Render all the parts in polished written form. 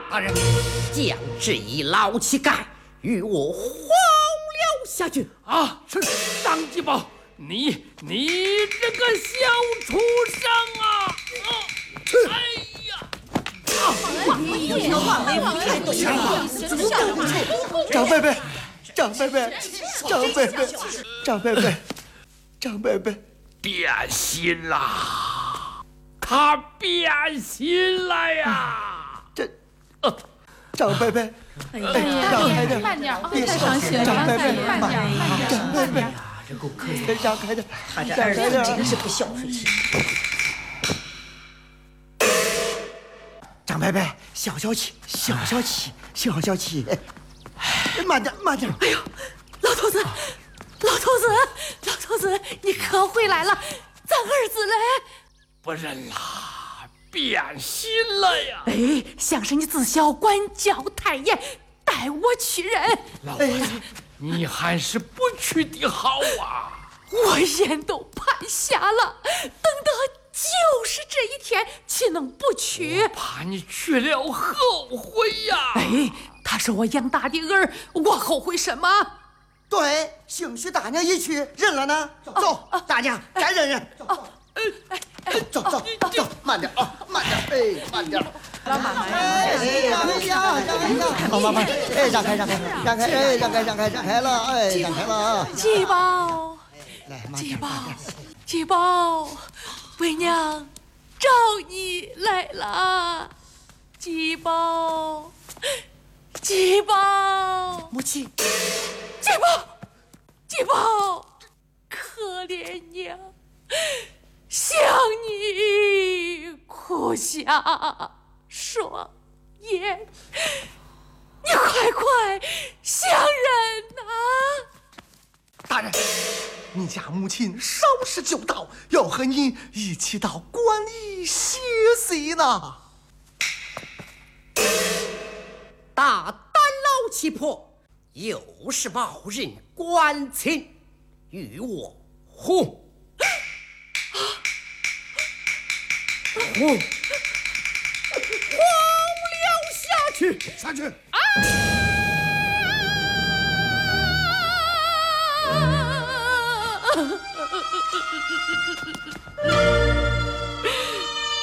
大人，将这一老乞丐与我薅了下去。 啊，是张继宝，你这个小畜生啊！哎呀！ 张贝贝，张贝贝，张贝贝，张贝贝，张贝贝， 变心啦！他变心了呀！ 张贝贝，让开点， 慢点， 别太伤心了， 张贝贝， 慢点， 张贝贝， 这够可怜， 让开点， 他这儿子真是不孝顺心。 张贝贝，消消气，消消气，消消气，慢点，慢点。 哎呦，老头子，老头子，你可回来了，咱儿子嘞？ 不认啦，变心了呀！ 哎，想是你自小管教太严，带我去认。 老婆子，你还是不去的好啊！ 我眼都盼瞎了，等到就是这一天，岂能不去？ 怕你去了后悔呀！ 哎，他是我养大的儿，我后悔什么？ 对，兴许大娘一去认了呢。走，大娘该认认。走，慢点啊，慢点，哎，慢点。 老妈妈， 好，慢慢，哎，让开，哎，让开了，哎，让开了啊。 继宝， 来， 继宝，为娘找你来了，继宝， 母亲， 继宝，可怜娘，想你哭下双眼，你快相认呐！ 大人，你家母亲稍事就到，要和你一起到馆里歇息呢。 大胆老乞婆，又是冒认官亲，与我胡了下去！ 下去。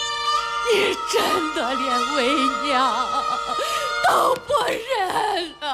你真的连为娘都不认啊！